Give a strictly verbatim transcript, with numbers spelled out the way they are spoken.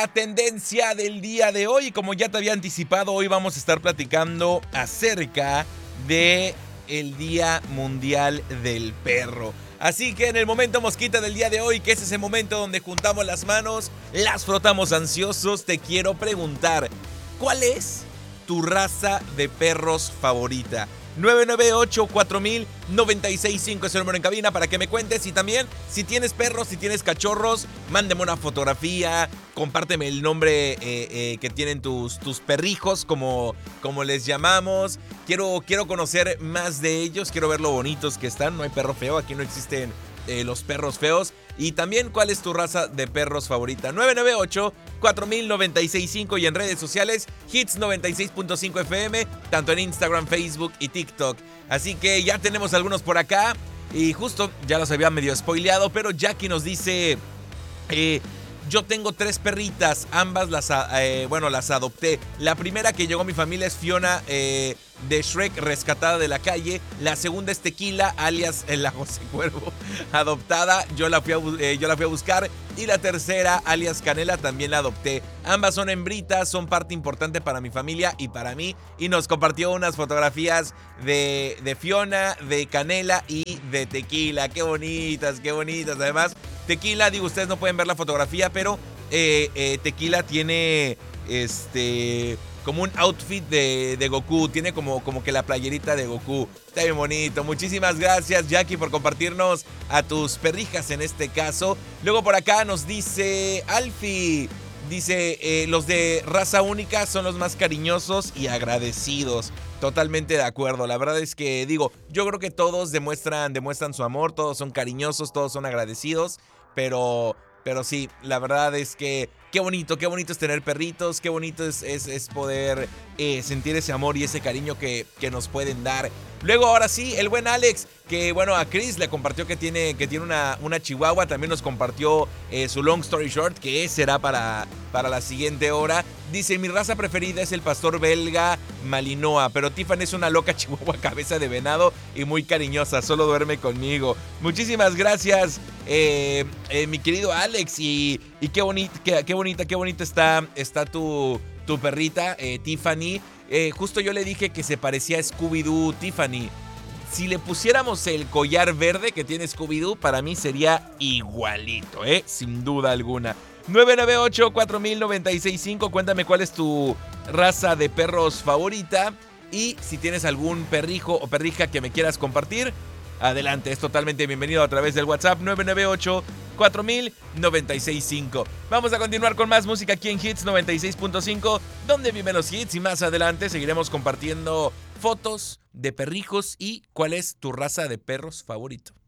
la tendencia del día de hoy. Como ya te había anticipado, hoy vamos a estar platicando acerca de el Día Mundial del Perro. Así que en el momento mosquita del día de hoy, que es ese momento donde juntamos las manos, las frotamos ansiosos, te quiero preguntar, ¿cuál es tu raza de perros favorita? nueve nueve ocho, cuatro mil, noventa y seis cinco es el número en cabina para que me cuentes. Y también, si tienes perros, si tienes cachorros, mándeme una fotografía, compárteme el nombre eh, eh, que tienen tus, tus perrijos, como, como les llamamos. Quiero, quiero conocer más de ellos, quiero ver lo bonitos que están. No hay perro feo, aquí no existen eh, los perros feos. Y también, ¿cuál es tu raza de perros favorita? nueve nueve ocho, cuatro mil, noventa y seis cinco y en redes sociales, Hits noventa y seis punto cinco F M, tanto en Instagram, Facebook y TikTok. Así que ya tenemos algunos por acá y justo ya los había medio spoileado, pero Jackie nos dice... Eh, Yo tengo tres perritas, ambas las, eh, bueno, las adopté. La primera que llegó a mi familia es Fiona eh, de Shrek, rescatada de la calle. La segunda es Tequila, alias la José Cuervo, adoptada. Yo la, fui a, eh, yo la fui a buscar. Y la tercera, alias Canela, también la adopté. Ambas son hembritas, son parte importante para mi familia y para mí. Y nos compartió unas fotografías de, de Fiona, de Canela y de Tequila. Qué bonitas, qué bonitas. Además, Tequila, digo, ustedes no pueden ver la fotografía, pero eh, eh, Tequila tiene este como un outfit de, de Goku. Tiene como, como que la playerita de Goku. Está bien bonito. Muchísimas gracias, Jackie, por compartirnos a tus perrijas en este caso. Luego por acá nos dice Alfie. Dice, eh, los de raza única son los más cariñosos y agradecidos. Totalmente de acuerdo. La verdad es que, digo, yo creo que todos demuestran, demuestran su amor, todos son cariñosos, todos son agradecidos, pero, pero sí, la verdad es que qué bonito, qué bonito es tener perritos, qué bonito es, es, es poder eh, sentir ese amor y ese cariño que, que nos pueden dar. Luego, ahora sí, el buen Alex, que bueno, a Chris le compartió que tiene, que tiene una, una chihuahua, también nos compartió eh, su long story short, que será para, para la siguiente hora. Dice, mi raza preferida es el pastor belga Malinois, pero Tiffany es una loca chihuahua cabeza de venado y muy cariñosa, solo duerme conmigo. Muchísimas gracias, eh, eh, mi querido Alex, y, y qué, bonita, qué, qué bonita, qué bonita está, está tu, tu perrita, eh, Tiffany. Eh, justo yo le dije que se parecía a Scooby-Doo, Tiffany. Si le pusiéramos el collar verde que tiene Scooby-Doo, para mí sería igualito, ¿eh? Sin duda alguna. nueve nueve ocho, cuatro mil, noventa y seis cinco. Cuéntame cuál es tu raza de perros favorita. Y si tienes algún perrijo o perrija que me quieras compartir, adelante, es totalmente bienvenido a través del WhatsApp nueve nueve ocho, cuatro mil, noventa y seis cinco. Vamos a continuar con más música aquí en Hits noventa y seis punto cinco, donde viven los hits, y más adelante seguiremos compartiendo fotos de perrijos y cuál es tu raza de perros favorito.